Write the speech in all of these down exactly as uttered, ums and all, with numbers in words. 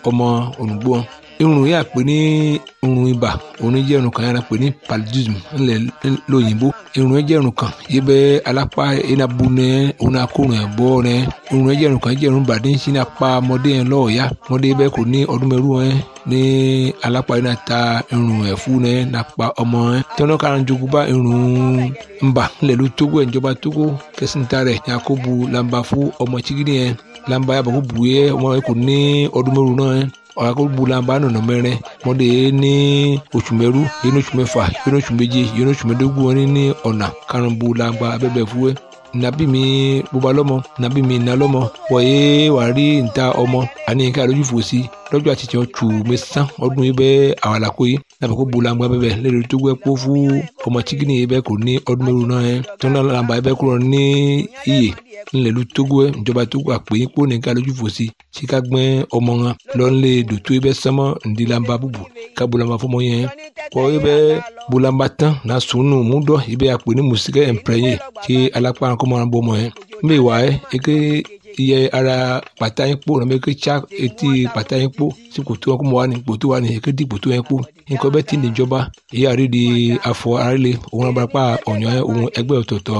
ọmọ ònùgbò irun yà pé ní irun ibà òun jẹ́ irun kan yàrá pé ní paludism ńlẹ̀ lóyìnbó irun jẹ́ irun kan yìí bẹ́ alápá enabu nẹ òun akórun ẹ̀ bọ́ nẹ irun jẹ́ irun kan jẹ́ irun bàdé ń sin apá ọmọdé yẹn lọ́ọ̀ọ́yá ọmọdé bẹ́ẹ̀ kò ní ọdún mẹ́rù ẹ̀ ní alápá yìí náà ta irun ẹ̀ fún ẹ̀ nàpa ọmọ ẹ̀ tí wọn kàrà ń jogún bá irun ńbà ńlẹ̀ ló tógó ẹ̀ ìjọba tógó kẹsìntà rẹ̀ yakubu lamba fún ọmọ chigidi yẹn lamba yàbọ̀ kó bu yẹ ọmọ yẹn kò ní ọdún mẹ́rù náà ẹ̀ ọ̀làkọ̀gbùlànbà nọ̀nà mẹ́rin mọ́dé ní oṣù mẹ́rú yẹn oṣù mẹ́fà yẹn oṣù méje yẹn oṣù mẹ́dógún wọn ní ọ̀nà karùnbùlànbà abẹ́bẹ̀ fúwẹ́ nàbí mi bóba lọ́mọ nàbí mi nà lọ́mọ wọ̀nyé wà rí níta ọmọ àní nǹkan àlójú fò sí lọ́jọ́ àtijọ́ tù mẹ́sàn ọdún yìí bẹ́ẹ̀ àwàlàkó yìí nàbẹ̀ kó bulangba bẹ́ẹ̀ lẹ́nu tó gbẹ́ kó fún ọmọ chikini yìí bẹ́ẹ̀ kò ní ọdún mẹ́rù náà yẹn tó náà làǹbà yìí bẹ́ẹ̀ kúrò ní iyè ńlẹ̀lú tógó ẹ̀ ìjọba tógó àpè yín kó nìkan lójú fò sí síka gbẹ́ ọmọ wọn lọ́nlẹ̀ dòtó yìí bẹ́ẹ̀ sánmọ́ ńdílàmbà bùbù ká bulangba fọmọ yẹn kọ́ yìí bẹ́ẹ̀ bulangba tán náà sùnù múdọ̀ yìí bẹ́ẹ̀ àpè ní mùsíkẹ́ ẹ̀ǹpẹ̀rẹ̀yẹ kí alápá kọ́mọ́ bọ́ ọmọ yẹn mbẹ́ wà ẹ́ eke iye ara pàtà yín kpó nàbẹ eke tsa etí pàtà yín kpó sí kòtò wọn kó mọ wà ní kòtò wà ní eke di kòtò yẹn kpó nǹkan bẹ́ẹ̀ ti níjọba ìyá rí di afọ arílẹ̀ òun abarapá ọ̀nyọ́ òun ẹgbẹ́ ọ̀tọ̀ọ̀tọ̀.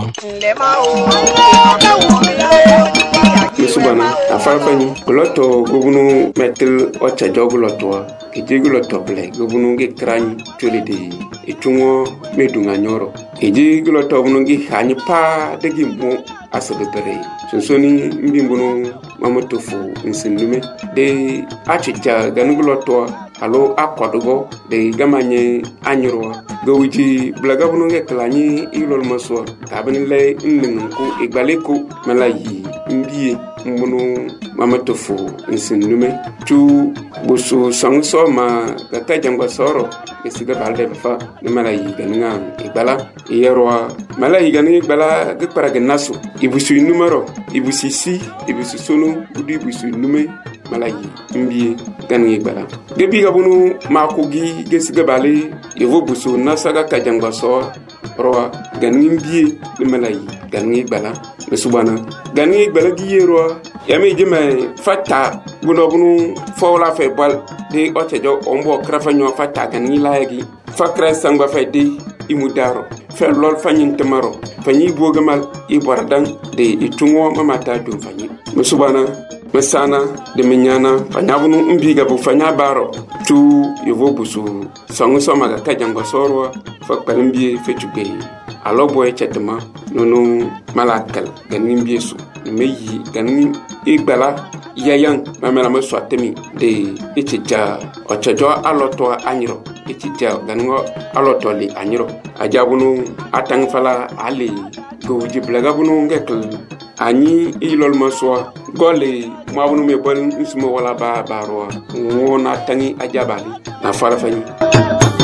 Musubana afarafani goloto gobunu metel ocha jogoloto eje goloto ble gobunu ge krani tole de etungo medunga nyoro eje goloto bunu ge hani pa de gimbo asebere sonsoni mbimbuno mamotofu nsindume de achicha ganugoloto alo akodogo de gamanye anyoro gowiji blaga bunu ge klani ilol maswa tabani le nningu igbaleko malayi mbie mbunu mamotofu nsindume tu busu sangso ma kaka jangwa soro esiga balde fa ne malayi ganinga igbala yerwa malayi ganinga igbala ge paraga naso ibusu numero ibusu si ibusu sonu budi ibusu nume malayi mbie ganinga igbala gebi gabunu makogi gesiga bale yevo busu nasaga kajangwa soro roa ganinga mbie ne malayi ganinga igbala mesubana ganinga igbala gi yerwa yami jeme fata buno bunu fawla fe bal de otejo ombo krafa nyo fata kan ni laagi fakra sangba fe de imudaro fe lol fanyin temaro fanyi bogamal ibordan de itungo mamata dum fanyi musubana mesana de minyana fanyabunu mbiga bu fanya baro tu yevo busu sangu somaga kajangwa sorwa fakpalimbi fe tugbe alobo e chetema nono malakal ganin biesu meyi ganin igbala yayan mamela me swatemi de etija ochejo aloto anyiro etija ganingo aloto li anyiro ajabunu atang fala ali goji blaga bunu ngekl ani ilol maswa gole mabunu me bon ismo wala ba barwa wona tangi ajabali na fara fani